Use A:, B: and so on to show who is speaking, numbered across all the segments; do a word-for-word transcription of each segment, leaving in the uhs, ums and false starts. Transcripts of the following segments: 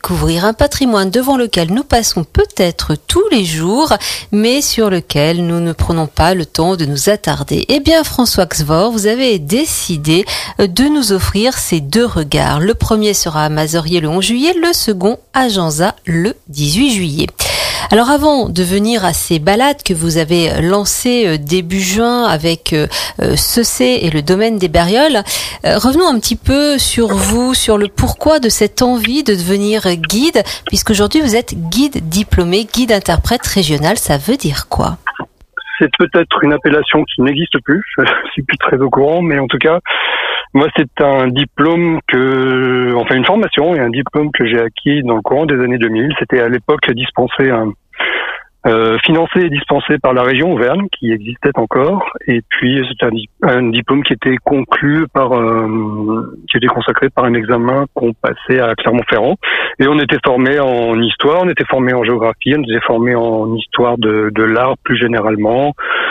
A: redécouvrir un patrimoine devant lequel nous passons peut-être tous les jours, mais sur lequel nous ne prenons pas le temps de nous attarder. Eh bien, François Xvor, vous avez décidé de nous offrir ces deux regards. Le premier sera à Mazorier le onze juillet, le second à Janzat le dix-huit juillet. Alors avant de venir à ces balades que vous avez lancées début juin avec euh, Cessé et le domaine des Bérioles, euh, revenons un petit peu sur vous, sur le pourquoi de cette envie de devenir guide, puisqu'aujourd'hui vous êtes guide diplômé, guide interprète régional. Ça veut dire quoi ?
B: C'est peut-être une appellation qui n'existe plus, je suis plus très au courant, mais en tout cas, moi c'est un diplôme que, enfin une formation et un diplôme que j'ai acquis dans le courant des années deux mille. C'était à l'époque dispensé, euh, financé et dispensé par la région Auvergne, qui existait encore, et puis c'était un, un diplôme qui était conclu par, euh, qui était consacré par un examen qu'on passait à Clermont-Ferrand, et on était formé en histoire, on était formé en géographie, on était formé en histoire de, de l'art plus généralement.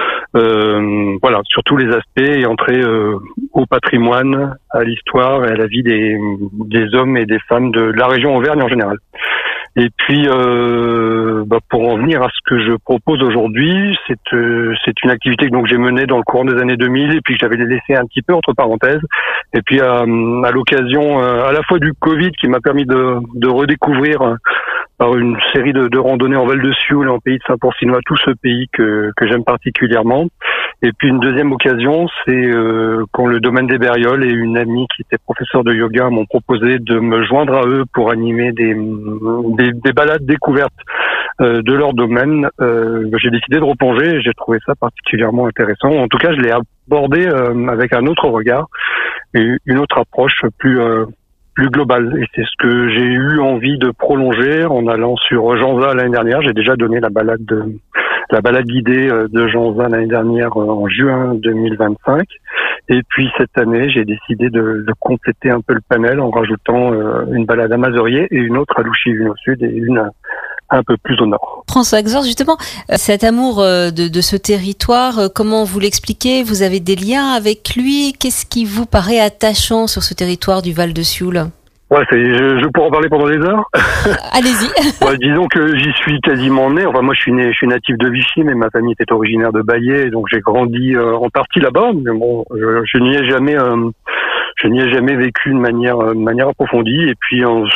B: Euh, voilà, sur tous les aspects et entrer euh, au patrimoine, à l'histoire et à la vie des, des hommes et des femmes de la région Auvergne en général. Et puis, euh, bah, pour en venir à ce que je propose aujourd'hui, c'est euh, c'est une activité que donc j'ai menée dans le courant des années deux mille et puis que j'avais laissé un petit peu entre parenthèses. Et puis à, à l'occasion euh, à la fois du Covid qui m'a permis de, de redécouvrir euh, par une série de, de randonnées en Val de Sioule, en pays de Saint-Pourcinois, tout ce pays que, que j'aime particulièrement. Et puis une deuxième occasion, c'est euh, quand le domaine des Bérioles et une amie qui était professeure de yoga m'ont proposé de me joindre à eux pour animer des, des, des balades découvertes euh, de leur domaine. Euh, j'ai décidé de replonger et j'ai trouvé ça particulièrement intéressant. En tout cas, je l'ai abordé euh, avec un autre regard et une autre approche plus... Euh, plus global. Et c'est ce que j'ai eu envie de prolonger en allant sur Janzat l'année dernière. J'ai déjà donné la balade de, la balade guidée de Janzat l'année dernière en juin deux mille vingt-cinq. Et puis cette année, j'ai décidé de, de compléter un peu le panel en rajoutant euh, une balade à Mazorier et une autre à Louchivune au sud et une un peu plus au nord.
A: François Xvor, justement, cet amour de, de ce territoire, comment vous l'expliquez ? Vous avez des liens avec lui ? Qu'est-ce qui vous paraît attachant sur ce territoire du Val de Sioule ?
B: Ouais, c'est, je, je pourrais en parler pendant des heures.
A: Allez-y.
B: Ouais, disons que j'y suis quasiment né. Enfin, moi, je suis né, je suis natif de Vichy, mais ma famille était originaire de Baillet, donc j'ai grandi euh, en partie là-bas. Mais bon, je, je n'y ai jamais, euh, je n'y ai jamais vécu de manière, de manière approfondie. Et puis, euh,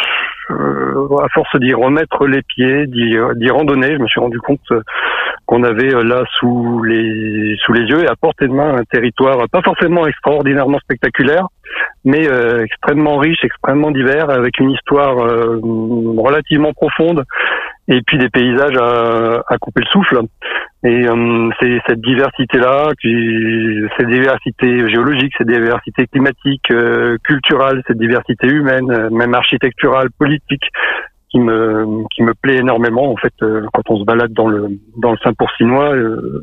B: euh, à force d'y remettre les pieds, d'y, d'y randonner, je me suis rendu compte qu'on avait là sous les, sous les yeux et à portée de main un territoire pas forcément extraordinairement spectaculaire, mais euh, extrêmement riche, extrêmement divers, avec une histoire euh, relativement profonde, et puis des paysages à, à couper le souffle. Et euh, c'est cette diversité-là, qui, cette diversité géologique, cette diversité climatique, euh, culturelle, cette diversité humaine, même architecturale, politique, qui me qui me plaît énormément. En fait, euh, quand on se balade dans le dans le Saint-Pourcinois, euh,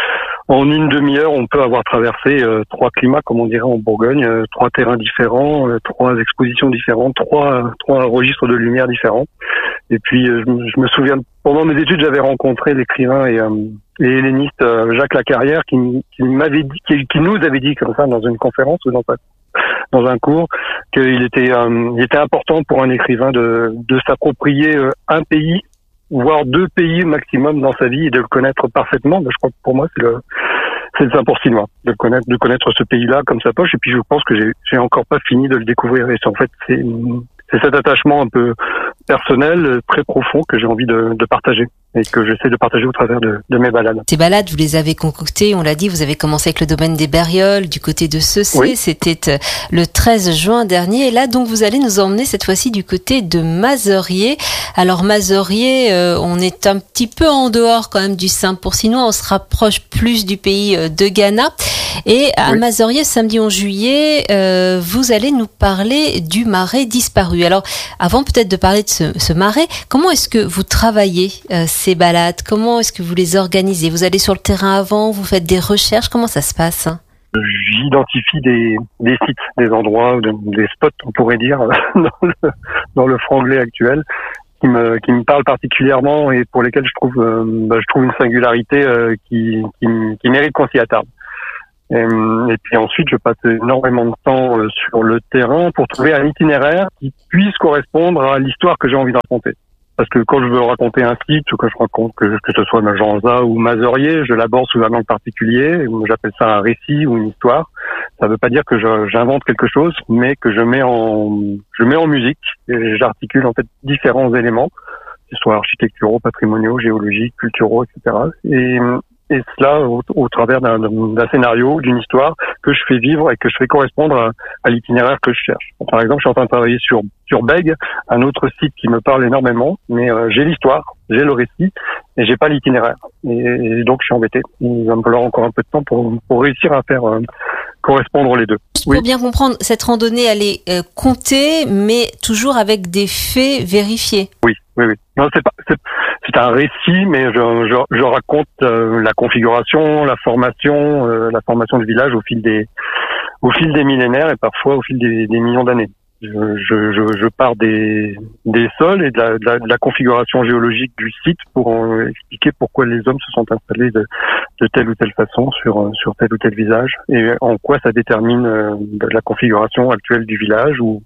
B: en une demi-heure, on peut avoir traversé euh, trois climats, comme on dirait en Bourgogne, euh, trois terrains différents, euh, trois expositions différentes, trois trois registres de lumière différents. Et puis, euh, je, me, je me souviens, pendant mes études, j'avais rencontré l'écrivain et, euh, et helléniste euh, Jacques Lacarrière, qui, qui m'avait dit, qui, qui nous avait dit comme ça dans une conférence ou dans, dans un cours, qu'il était, euh, il était important pour un écrivain de, de s'approprier euh, un pays, voire deux pays maximum dans sa vie et de le connaître parfaitement. Je crois que pour moi, c'est le, c'est le Saint-Pourcinois, de le connaître, de connaître ce pays-là comme sa poche. Et puis, je pense que j'ai, j'ai encore pas fini de le découvrir. Et c'est, en fait, c'est, c'est cet attachement un peu personnel, très profond, que j'ai envie de, de partager et que j'essaie de partager au travers de, de mes balades.
A: Ces balades, vous les avez concoctées, on l'a dit, vous avez commencé avec le domaine des Bérioles, du côté de Cessé, oui. C'était le treize juin dernier, et là donc vous allez nous emmener cette fois-ci du côté de Mazorier. Alors Mazorier, euh, on est un petit peu en dehors quand même du Saint-Pourcinois, on se rapproche plus du pays de Ghana, et à oui. Mazorier, samedi onze juillet, euh, vous allez nous parler du marais disparu. Alors avant peut-être de parler de ce, ce marais, comment est-ce que vous travaillez euh, ces balades? Comment est-ce que vous les organisez? Vous allez sur le terrain avant, vous faites des recherches, comment ça se passe?
B: J'identifie des, des sites, des endroits, des spots, on pourrait dire, dans le, dans le franglais actuel, qui me, qui me parlent particulièrement et pour lesquels je trouve, euh, bah, je trouve une singularité euh, qui, qui, qui mérite qu'on s'y attarde. Et, et puis ensuite, je passe énormément de temps sur le terrain pour trouver un itinéraire qui puisse correspondre à l'histoire que j'ai envie de raconter. Parce que quand je veux raconter un site, ou que je raconte que, que ce soit Janza ou Mazorier, je l'aborde sous un angle particulier, j'appelle ça un récit ou une histoire. Ça ne veut pas dire que je, j'invente quelque chose, mais que je mets en, je mets en musique et j'articule en fait différents éléments, que ce soit architecturaux, patrimoniaux, géologiques, culturaux, et cetera. Et, et cela au, au travers d'un, d'un scénario, d'une histoire que je fais vivre et que je fais correspondre à, à l'itinéraire que je cherche. Par exemple, je suis en train de travailler sur sur Bègue, un autre site qui me parle énormément, mais euh, j'ai l'histoire, j'ai le récit et j'ai pas l'itinéraire. Et, et donc je suis embêté. Il va me falloir encore un peu de temps pour pour réussir à faire euh, correspondre les deux.
A: Juste pour oui. bien comprendre, cette randonnée, elle est euh, comptée, mais toujours avec des faits vérifiés.
B: Oui, oui, oui. Non, c'est pas, c'est, c'est un récit, mais je, je, je raconte euh, la configuration, la formation, euh, la formation du village au fil des, au fil des millénaires et parfois au fil des, des millions d'années. Je, je, je, je pars des, des sols et de la, de, la, de la configuration géologique du site pour euh, expliquer pourquoi les hommes se sont installés de, de telle ou telle façon sur, sur tel ou tel visage et en quoi ça détermine euh, la configuration actuelle du village ou,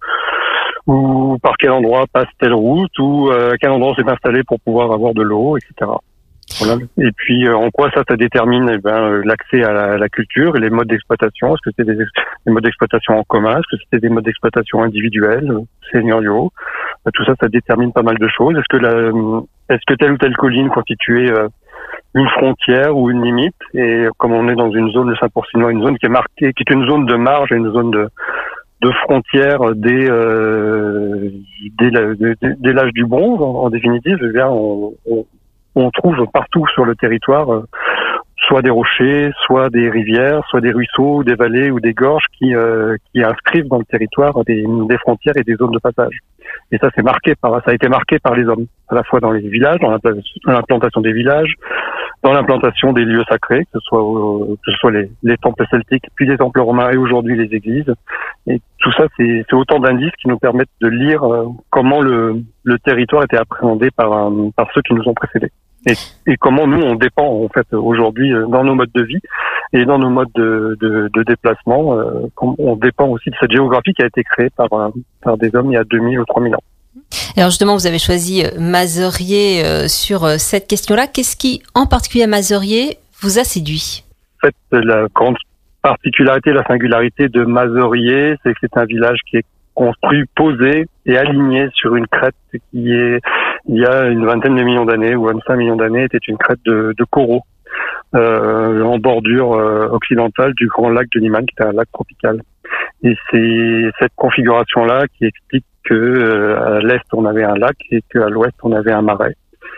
B: ou par quel endroit passe telle route ou euh, à quel endroit on s'est installé pour pouvoir avoir de l'eau, et cetera. Voilà. Et puis euh, en quoi ça, ça détermine eh ben, euh, l'accès à la, à la culture et les modes d'exploitation. Est-ce que c'était des, des modes d'exploitation en commun? Est-ce que c'était des modes d'exploitation individuels, euh, seigneuriaux? euh, Tout ça, ça détermine pas mal de choses. Est-ce que, la, est-ce que telle ou telle colline constituait euh, une frontière ou une limite? Et comme on est dans une zone, le Saint-Pourçinois, une zone qui est marquée, qui est une zone de marge et une zone de de frontières dès, euh, dès, la, dès, dès l'âge du bronze, en, en définitive, eh bien, on, on on trouve partout sur le territoire euh, soit des rochers, soit des rivières, soit des ruisseaux, des vallées ou des gorges qui, euh, qui inscrivent dans le territoire des, des frontières et des zones de passage. Et ça, c'est marqué par, ça a été marqué par les hommes, à la fois dans les villages, dans l'implantation des villages, dans l'implantation des lieux sacrés, que ce soit, euh, que ce soit les, les temples celtiques, puis les temples romains et aujourd'hui les églises. Et tout ça, c'est, c'est autant d'indices qui nous permettent de lire euh, comment le, le territoire était appréhendé par, euh, par ceux qui nous ont précédés. Et, et comment nous, on dépend en fait aujourd'hui euh, dans nos modes de vie et dans nos modes de, de, de déplacement. Euh, on dépend aussi de cette géographie qui a été créée par, euh, par des hommes il y a deux mille ou trois mille ans.
A: Alors justement, vous avez choisi Mazorier euh, sur euh, cette question-là. Qu'est-ce qui, en particulier à Mazorier, vous a séduit?
B: En fait, la grande particularité, la singularité de Mazorier, c'est que c'est un village qui est construit, posé et aligné sur une crête qui est, il y a une vingtaine de millions d'années ou vingt-cinq millions d'années, était une crête de, de coraux euh, en bordure euh, occidentale du grand lac de Liman, qui est un lac tropical. Et c'est cette configuration-là qui explique que euh, à l'est on avait un lac et qu'à l'ouest on avait un marais.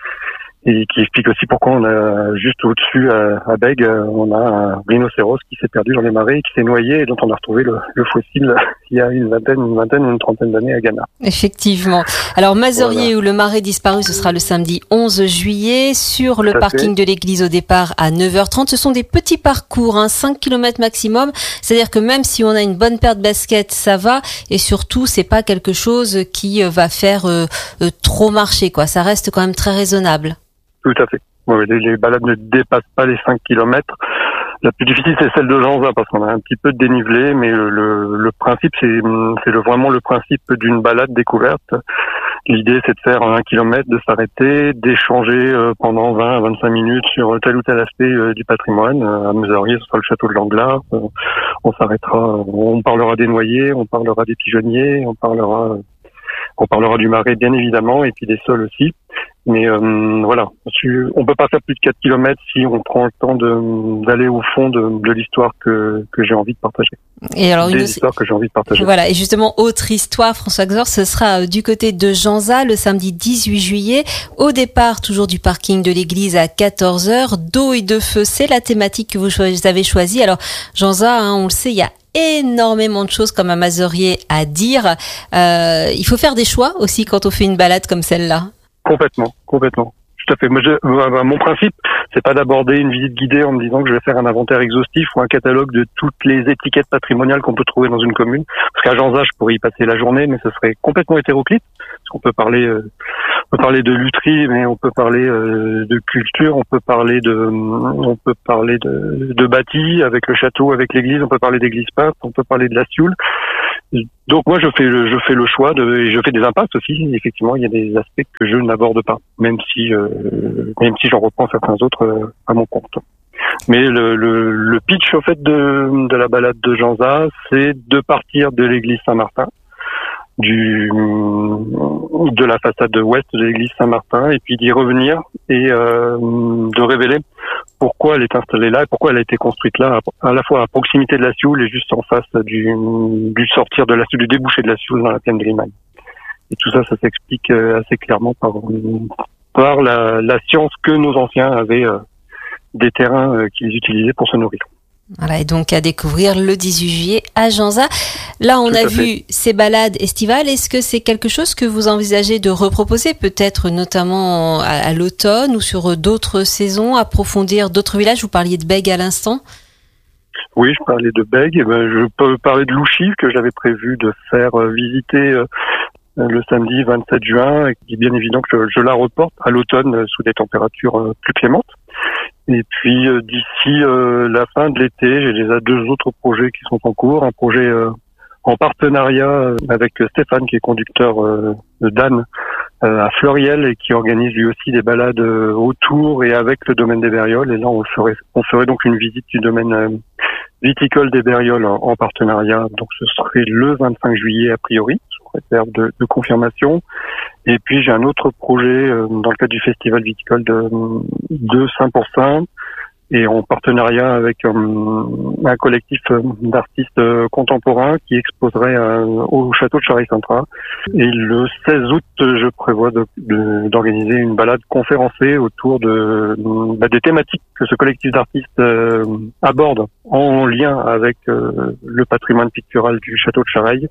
B: Et qui explique aussi pourquoi on a juste au-dessus à, à Bègue, on a un rhinocéros qui s'est perdu dans les marais et qui s'est noyé et dont on a retrouvé le, le fossile il y a une vingtaine, une vingtaine ou une trentaine d'années à Ghana.
A: Effectivement. Alors Mazorier voilà. Où le marais disparu, ce sera le samedi onze juillet sur le parking fait. de l'église au départ à neuf heures trente. Ce sont des petits parcours, hein, cinq kilomètres maximum. C'est-à-dire que même si on a une bonne paire de baskets, ça va. Et surtout, c'est pas quelque chose qui va faire euh, euh, trop marcher, quoi. Ça reste quand même très raisonnable.
B: Tout à fait. Oui, les, les balades ne dépassent pas les cinq kilomètres. La plus difficile, c'est celle de Janza, parce qu'on a un petit peu de dénivelé, mais le, le, le principe, c'est, c'est le, vraiment le principe d'une balade découverte. L'idée, c'est de faire un kilomètre, de s'arrêter, d'échanger pendant vingt à vingt-cinq minutes sur tel ou tel aspect du patrimoine. À Mazorier, ce sera le château de Langlard. On s'arrêtera, on parlera des noyers, on parlera des pigeonniers, on parlera, on parlera du marais, bien évidemment, et puis des sols aussi. Mais euh, voilà, on peut pas faire plus de quatre kilomètres si on prend le temps de, d'aller au fond de, de l'histoire que, que j'ai envie de partager.
A: Et alors,
B: Des
A: une
B: histoires que j'ai envie de partager.
A: Voilà, et justement, autre histoire, François Xor, ce sera du côté de Janza le samedi dix-huit juillet. Au départ, toujours du parking de l'église à quatorze heures. D'eau et de feu, c'est la thématique que vous avez choisie. Alors, Janza, hein, on le sait, il y a énormément de choses comme à Mazorier à dire. Euh, il faut faire des choix aussi quand on fait une balade comme celle-là.
B: Complètement, complètement. Tout à fait. Moi, je, mon principe, c'est pas d'aborder une visite guidée en me disant que je vais faire un inventaire exhaustif ou un catalogue de toutes les étiquettes patrimoniales qu'on peut trouver dans une commune. Parce qu'à Janza, je pourrais y passer la journée, mais ce serait complètement hétéroclite. Parce qu'on peut parler, euh, peut parler de lutherie, mais on peut parler euh, de culture, on peut parler de, on peut parler de, de bâti avec le château, avec l'église, on peut parler d'église pape, on peut parler de la Sioule. Donc moi je fais le, je fais le choix de, et je fais des impasses aussi. Effectivement, il y a des aspects que je n'aborde pas, même si, euh, même si j'en reprends certains autres euh, à mon compte. Mais le, le, le pitch au fait de, de la balade de Jean Zas, c'est de partir de l'église Saint-Martin, du de la façade ouest de l'église Saint-Martin, et puis d'y revenir et euh, de révéler pourquoi elle est installée là et pourquoi elle a été construite là, à la fois à proximité de la Sioule et juste en face du, du sortir de la Sioule, du débouché de la Sioule dans la plaine de Limagne. Et tout ça, ça s'explique assez clairement par par la, la science que nos anciens avaient euh, des terrains euh, qu'ils utilisaient pour se nourrir.
A: Voilà, et donc à découvrir le dix-huit juillet à Jean Zas. Là, on a vu ces balades estivales. Est-ce que c'est quelque chose que vous envisagez de reproposer, peut-être notamment à, à l'automne ou sur d'autres saisons, approfondir d'autres villages? Vous parliez de Bègue à l'instant.
B: Oui, je parlais de Bègue. Eh ben, je peux parler de Louchiv que j'avais prévu de faire visiter euh, le samedi vingt-sept juin, et qui est bien évident que je, je la reporte à l'automne euh, sous des températures euh, plus clémentes. Et puis euh, d'ici euh, la fin de l'été, j'ai déjà deux autres projets qui sont en cours. Un projet euh, en partenariat avec Stéphane, qui est conducteur euh, de d'âne euh, à Fleuriel et qui organise lui aussi des balades euh, autour et avec le domaine des Bérioles. Et là, on ferait, on ferait donc une visite du domaine euh, viticole des Bérioles en, en partenariat. Donc ce serait le vingt-cinq juillet a priori, sous réserve de, de confirmation. Et puis j'ai un autre projet euh, dans le cadre du festival viticole de, de Saint-Pourçain et en partenariat avec euh, un collectif d'artistes euh, contemporains qui exposerait euh, au château de Charey-Saintrat. Et le seize août, je prévois de, de, d'organiser une balade conférencée autour de bah, des thématiques que ce collectif d'artistes euh, aborde en lien avec euh, le patrimoine pictural du château de Charey.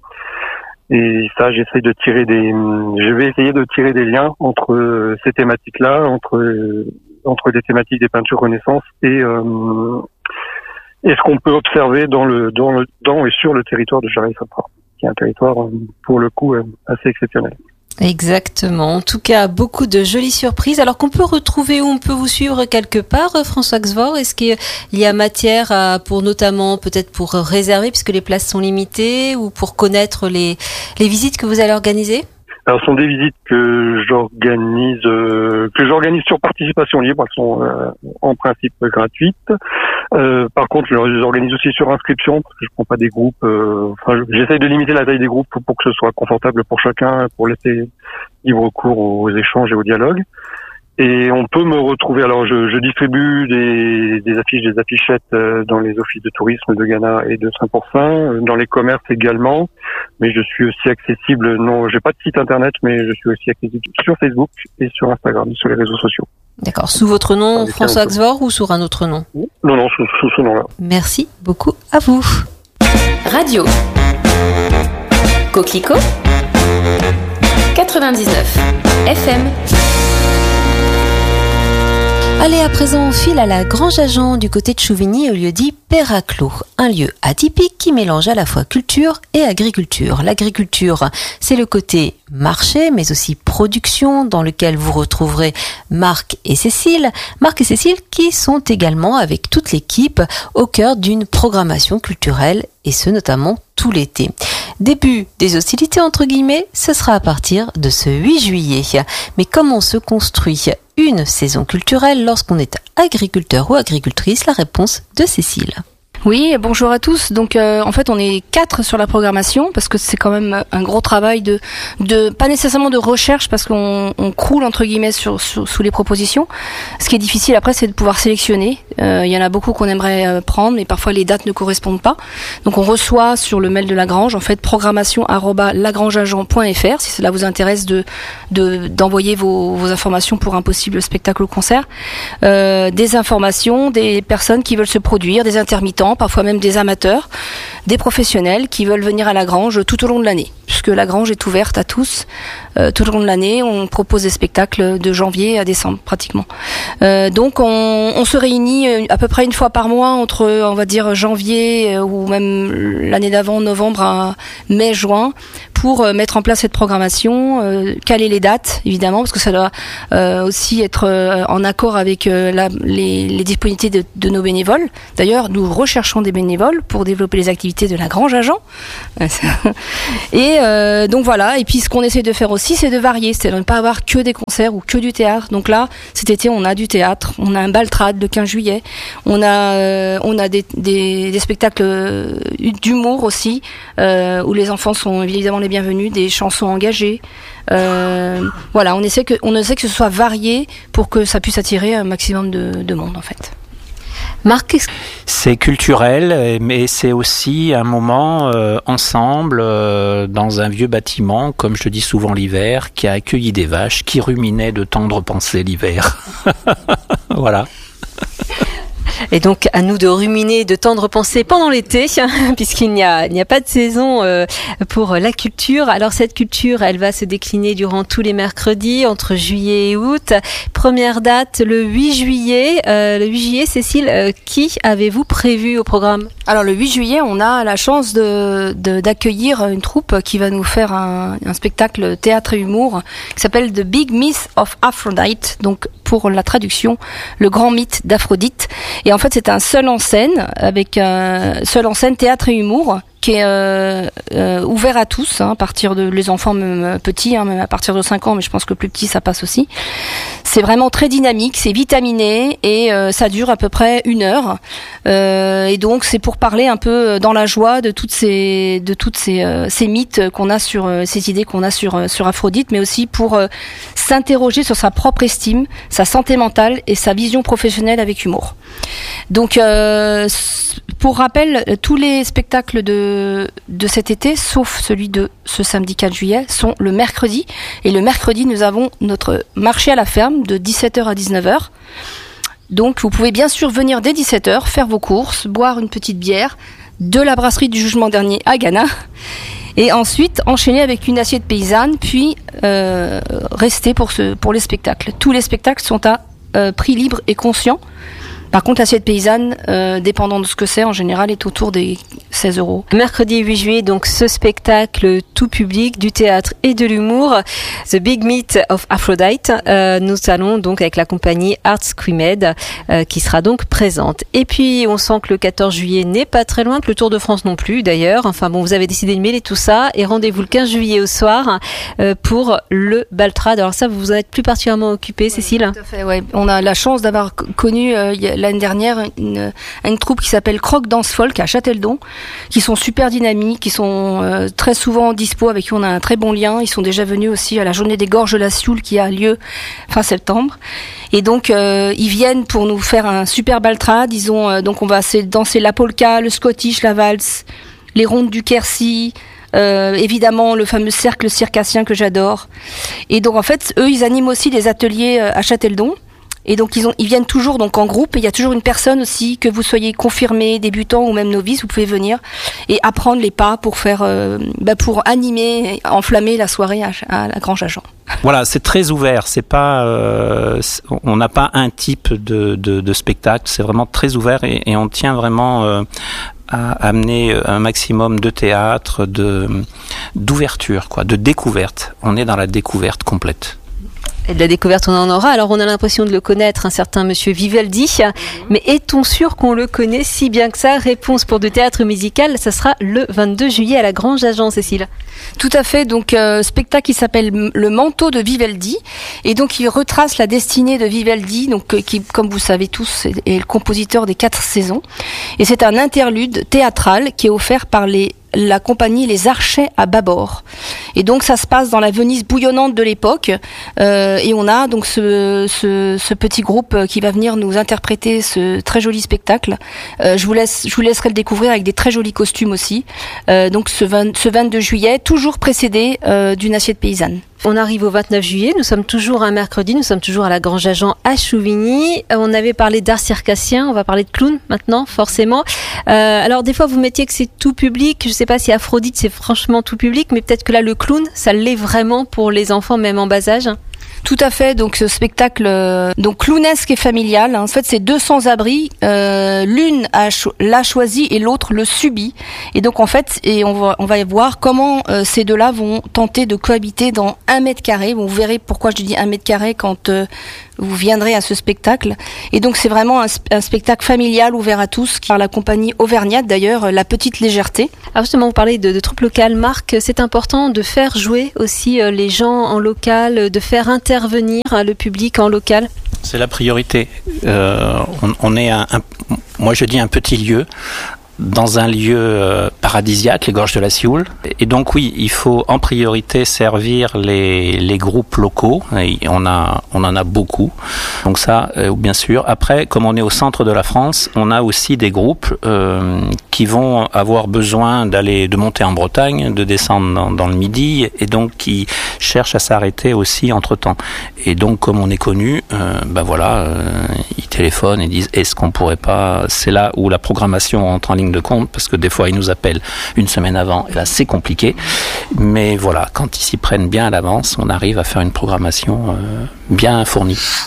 B: Et ça, j'essaie de tirer des, je vais essayer de tirer des liens entre euh, ces thématiques-là, entre euh, entre des thématiques des peintures Renaissance et euh, et ce qu'on peut observer dans le dans le dans et sur le territoire de Charey-Saintrat, qui est un territoire pour le coup assez exceptionnel.
A: Exactement. En tout cas, beaucoup de jolies surprises. Alors qu'on peut retrouver, où on peut vous suivre quelque part, François Xvor? Est-ce qu'il y a matière à, pour notamment, peut-être pour réserver, puisque les places sont limitées, ou pour connaître les, les visites que vous allez organiser?
B: Alors, ce sont des visites que j'organise, euh, que j'organise sur participation libre. Elles sont euh, en principe gratuites. Euh, par contre, je les organise aussi sur inscription, parce que je prends pas des groupes. Euh, enfin, j'essaye de limiter la taille des groupes pour, pour que ce soit confortable pour chacun, pour laisser libre cours aux échanges et au dialogue. Et on peut me retrouver. Alors, je, je distribue des, des affiches, des affichettes euh, dans les offices de tourisme de Ghana et de Saint-Pourçain, dans les commerces également. Mais je suis aussi accessible. Non, j'ai pas de site internet, mais je suis aussi accessible sur Facebook et sur Instagram, sur les réseaux sociaux.
A: D'accord. Sous votre nom, François Xvor, ou sur un autre nom?
B: Non, non, sous, sous ce nom-là.
A: Merci beaucoup à vous. Radio Coquelicot quatre-vingt-dix-neuf F M. Allez, à présent, on file à la Grange à Jean du côté de Chouvigny, au lieu dit Perraclos, un lieu atypique qui mélange à la fois culture et agriculture. L'agriculture, c'est le côté marché, mais aussi production, dans lequel vous retrouverez Marc et Cécile. Marc et Cécile qui sont également, avec toute l'équipe, au cœur d'une programmation culturelle, et ce notamment tout l'été. Début des hostilités, entre guillemets, ce sera à partir de ce huit juillet. Mais comment se construit une saison culturelle lorsqu'on est agriculteur ou agricultrice? La réponse de Cécile.
C: Oui, bonjour à tous. Donc euh, en fait, on est quatre sur la programmation parce que c'est quand même un gros travail de de pas nécessairement de recherche parce qu'on on croule entre guillemets sur, sur sous les propositions. Ce qui est difficile après, c'est de pouvoir sélectionner. Euh, il y en a beaucoup qu'on aimerait euh, prendre, mais parfois les dates ne correspondent pas. Donc on reçoit sur le mail de Lagrange en fait programmation arobase lagrangeagent point f r si cela vous intéresse de de d'envoyer vos vos informations pour un possible spectacle ou concert. Euh, des informations, des personnes qui veulent se produire, des intermittents, parfois même des amateurs, des professionnels qui veulent venir à Lagrange tout au long de l'année, puisque Lagrange est ouverte à tous euh, tout au long de l'année. On propose des spectacles de janvier à décembre pratiquement. Euh, donc on, on se réunit à peu près une fois par mois entre, on va dire, janvier euh, ou même l'année d'avant, novembre à mai, juin, pour euh, mettre en place cette programmation, euh, caler les dates évidemment parce que ça doit euh, aussi être euh, en accord avec euh, la, les, les disponibilités de, de nos bénévoles. D'ailleurs, nous recherchons des bénévoles pour développer les activités de la Grange à Jean. Et euh, donc voilà. Et puis ce qu'on essaie de faire aussi, c'est de varier, c'est de ne pas avoir que des concerts ou que du théâtre. Donc là, cet été, on a du théâtre, on a un baltrade le quinze juillet, on a euh, on a des, des, des spectacles d'humour aussi euh, où les enfants sont évidemment les bienvenus, des chansons engagées. Euh, voilà, on essaie que on essaie que ce soit varié pour que ça puisse attirer un maximum de, de monde en fait.
A: Marc,
D: c'est culturel, mais c'est aussi un moment euh, ensemble euh, dans un vieux bâtiment, comme je le dis souvent l'hiver, qui a accueilli des vaches qui ruminaient de tendres pensées l'hiver. Voilà.
A: Et donc, à nous de ruminer de tendres pensées pendant l'été, puisqu'il n'y a, il n'y a pas de saison euh, pour la culture. Alors, cette culture, elle va se décliner durant tous les mercredis, entre juillet et août. Première date, le huit juillet. Euh, le huit juillet, Cécile, euh, qui avez-vous prévu au programme ?
C: Alors, le huit juillet, on a la chance de, de, d'accueillir une troupe qui va nous faire un, un spectacle théâtre et humour qui s'appelle The Big Myth of Aphrodite. Donc, pour la traduction, le grand mythe d'Aphrodite. Et en fait, c'est un seul en scène, avec un seul en scène théâtre et humour, qui est euh, euh, ouvert à tous, hein, à partir de les enfants même petits, hein, même à partir de cinq ans, mais je pense que plus petit ça passe aussi. C'est vraiment très dynamique, c'est vitaminé et euh, ça dure à peu près une heure. Euh, et donc c'est pour parler un peu dans la joie de toutes ces de toutes ces, euh, ces mythes qu'on a sur euh, ces idées qu'on a sur euh, sur Aphrodite, mais aussi pour euh, s'interroger sur sa propre estime, sa santé mentale et sa vision professionnelle avec humour. Donc euh, pour rappel, tous les spectacles de de cet été, sauf celui de ce samedi quatre juillet, sont le mercredi. Et le mercredi, nous avons notre marché à la ferme de dix-sept heures à dix-neuf heures. Donc, vous pouvez bien sûr venir dès dix-sept heures, faire vos courses, boire une petite bière de la brasserie du Jugement Dernier à Ghana. Et ensuite, enchaîner avec une assiette paysanne, puis euh, rester pour, ce, pour les spectacles. Tous les spectacles sont à euh, prix libre et conscient. Par contre, l'assiette paysanne, euh, dépendant de ce que c'est, en général, est autour des seize euros.
A: Mercredi huit juillet, donc ce spectacle tout public, du théâtre et de l'humour, The Big Myth of Aphrodite. Euh, nous allons donc avec la compagnie Art Squimed, euh, qui sera donc présente. Et puis, on sent que le quatorze juillet n'est pas très loin, que le Tour de France non plus, d'ailleurs. Enfin bon, vous avez décidé de mêler tout ça. Et rendez-vous le quinze juillet au soir euh, pour le Baltrade. Alors ça, vous vous en êtes plus particulièrement occupée, ouais, Cécile ?
C: Tout à fait, ouais. On a la chance d'avoir connu euh, l'année dernière une, une troupe qui s'appelle Croque Danse Folk à Châteldon, qui sont super dynamiques, qui sont euh, très souvent dispo, avec qui on a un très bon lien. Ils sont déjà venus aussi à la journée des Gorges de la Sioule qui a lieu fin septembre. Et donc euh, ils viennent pour nous faire un super baltrade. Ils ont euh, donc on va danser la polka, le scottish, la valse, les rondes du Quercy. Euh, évidemment le fameux cercle circassien que j'adore. Et donc en fait eux ils animent aussi des ateliers à Châteldon. Et donc ils, ont, ils viennent toujours donc en groupe et il y a toujours une personne aussi, que vous soyez confirmé, débutant ou même novice, vous pouvez venir et apprendre les pas pour faire, euh, bah pour animer, enflammer la soirée à, à la Grange à Jean.
D: Voilà, c'est très ouvert. C'est pas, euh, on n'a pas un type de, de, de spectacle. C'est vraiment très ouvert et, et on tient vraiment euh, à amener un maximum de théâtre, de d'ouverture, quoi, de découverte. On est dans la découverte complète.
A: Et de la découverte, on en aura. Alors, on a l'impression de le connaître, un certain monsieur Vivaldi. Mmh. Mais est-on sûr qu'on le connaît si bien que ça ? Réponse pour du théâtre musical, ça sera le vingt-deux juillet à la Grange à Jean, Cécile.
C: Tout à fait. Donc, euh, spectacle qui s'appelle Le Manteau de Vivaldi. Et donc, il retrace la destinée de Vivaldi, donc euh, qui, comme vous savez tous, est, est le compositeur des quatre saisons. Et c'est un interlude théâtral qui est offert par les la compagnie Les Archets à Bâbord. Et donc ça se passe dans la Venise bouillonnante de l'époque euh, et on a donc ce, ce, ce petit groupe qui va venir nous interpréter ce très joli spectacle. Euh, je vous laisse, je vous laisserai le découvrir avec des très jolis costumes aussi. Euh, donc ce, vingt, ce vingt-deux juillet, toujours précédé euh, d'une assiette paysanne.
A: On arrive au vingt-neuf juillet, nous sommes toujours un mercredi, nous sommes toujours à la Grange à Jean à Chouvigny. On avait parlé d'art circassien, on va parler de clown maintenant, forcément. Euh, alors des fois vous mettiez que c'est tout public, je sais pas si Aphrodite c'est franchement tout public, mais peut-être que là le clown, ça l'est vraiment pour les enfants même en bas âge.
C: Tout à fait. Donc ce spectacle, euh, donc clownesque et familial. Hein, en fait, c'est deux sans-abri. Euh, l'une a cho- l'a choisi et l'autre le subit. Et donc en fait, et on va on va voir comment euh, ces deux-là vont tenter de cohabiter dans un mètre carré. Bon, vous verrez pourquoi je dis un mètre carré quand euh, vous viendrez à ce spectacle. Et donc c'est vraiment un, un spectacle familial ouvert à tous par la compagnie auvergnate d'ailleurs, La Petite Légèreté.
A: Alors justement, vous parlez de, de troupes locales. Marc, c'est important de faire jouer aussi euh, les gens en local, de faire intervenir hein, le public en local.
D: C'est la priorité. Euh, on, on est un, un, moi je dis un petit lieu, dans un lieu euh, paradisiaque, les Gorges de la Sioule. Et donc oui, il faut en priorité servir les, les groupes locaux. Et on a, on en a beaucoup. Donc ça, euh, bien sûr. Après, comme on est au centre de la France, on a aussi des groupes euh, qui vont avoir besoin d'aller, de monter en Bretagne, de descendre dans, dans le Midi, et donc qui cherchent à s'arrêter aussi entre temps. Et donc, comme on est connu, euh, ben voilà, euh, ils téléphonent et disent est-ce qu'on pourrait pas. C'est là où la programmation entre en ligne de compte, parce que des fois ils nous appellent une semaine avant et là c'est compliqué, mais voilà, quand ils s'y prennent bien à l'avance, on arrive à faire une programmation euh, bien fournie.